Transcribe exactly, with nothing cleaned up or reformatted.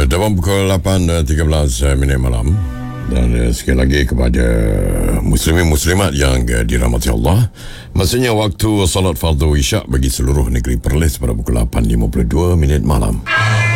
Dalam pukul lapan tiga belas minit malam. Dan uh, sekali lagi kepada muslimin muslimat yang uh, dirahmati Allah, masanya waktu salat fardu isyak bagi seluruh negeri Perlis pada pukul lapan lima puluh dua minit malam.